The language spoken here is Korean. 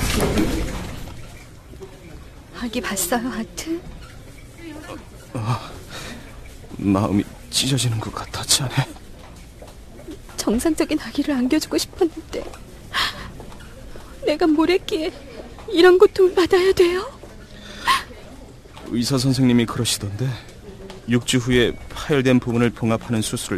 아기 봤어요, 하트? 마음이 찢어지는 것 같아, 자네. 정상적인 아기를 안겨주고 싶었는데 내가 뭘 했기에 이런 고통을 받아야 돼요? 의사 선생님이 그러시던데 6주 후에 파열된 부분을 봉합하는 수술을